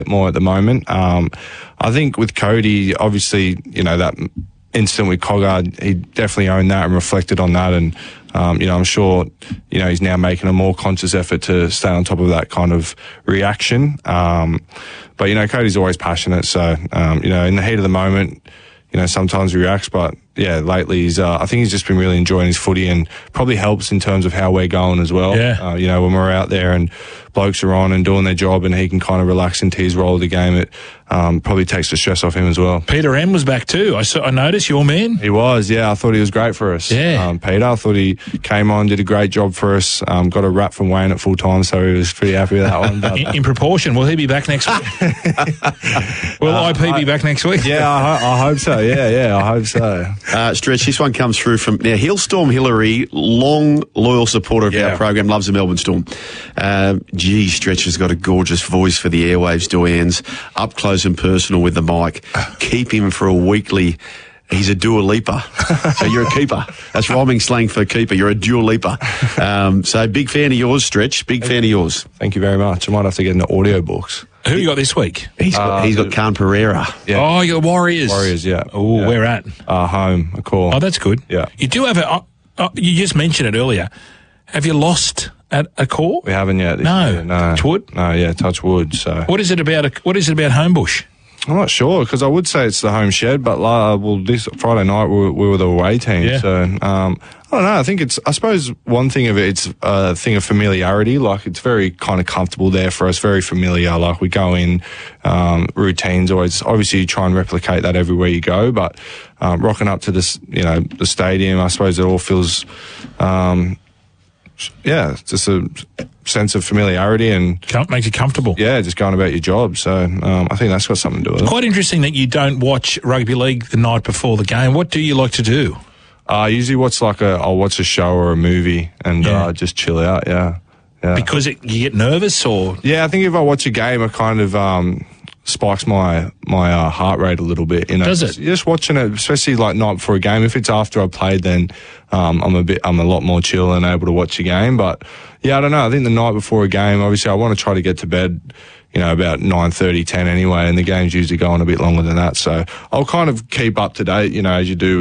more at the moment. I think with Cody, obviously, that incident with Coggard, he definitely owned that and reflected on that. And, I'm sure, he's now making a more conscious effort to stay on top of that kind of reaction. But, Cody's always passionate. So, in the heat of the moment, sometimes he reacts, but lately I think he's just been really enjoying his footy and probably helps in terms of how we're going as well. Yeah. When we're out there and blokes are on and doing their job and he can kind of relax into his role of the game, it probably takes the stress off him as well. Peter M was back too. I noticed, your man. He was, I thought he was great for us. Yeah. Peter, I thought he came on, did a great job for us, got a rap from Wayne at full time, so he was pretty happy with that one. But, in proportion, will he be back next week? Will IP be back next week? Yeah, I hope so. Yeah, I hope so. Stretch, this one comes through from now Hillstorm Hillary, long loyal supporter of our program, loves the Melbourne Storm. Stretch has got a gorgeous voice for the airwaves, doyens, up close and personal with the mic. Keep him for a weekly. He's a Dua Lipa. So you're a keeper. That's rhyming slang for keeper. You're a Dua Lipa. So big fan of yours, Stretch. Big fan of yours. Thank you very much. I might have to get into audio books. Who you got this week? He's got Khan Pereira. Yeah. Oh, you got Warriors. Warriors, yeah. Oh, where at? Home, a call. Oh, that's good. Yeah. You do have you just mentioned it earlier. Have you lost at a core? We haven't yet. No. Touch wood? No, touch wood. So. What is it about Homebush? I'm not sure, because I would say it's the home shed, but this Friday night we were the away team. Yeah. So I don't know. I think I suppose one thing of it's a thing of familiarity. Like, it's very kind of comfortable there for us, very familiar. Like, we go in, routines always, obviously you try and replicate that everywhere you go, but rocking up to this, the stadium, I suppose it all feels, just a sense of familiarity and makes you comfortable. Yeah, just going about your job. So I think that's got something to do with it. Quite interesting that you don't watch rugby league the night before the game. What do you like to do? I usually I'll watch a show or a movie and just chill out. Yeah. Because you get nervous, or? Yeah, I think if I watch a game, it kind of spikes my heart rate a little bit. Does it? Just watching it, especially like night before a game. If it's after I played, then I'm a lot more chill and able to watch a game. But yeah, I don't know. I think the night before a game, obviously, I want to try to get to bed, about 9:30, 10 anyway, and the games usually go on a bit longer than that. So I'll kind of keep up to date, as you do